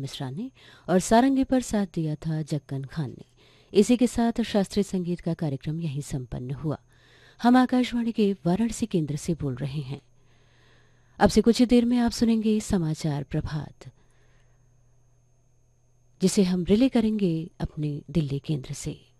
मिश्रा ने और सारंगी पर साथ दिया था जक्कन खान ने। इसी के साथ शास्त्रीय संगीत का कार्यक्रम यहीं संपन्न हुआ। हम आकाशवाणी के वाराणसी केंद्र से बोल रहे हैं। अब से कुछ ही देर में आप सुनेंगे समाचार प्रभात, जिसे हम रिले करेंगे अपने दिल्ली केंद्र से।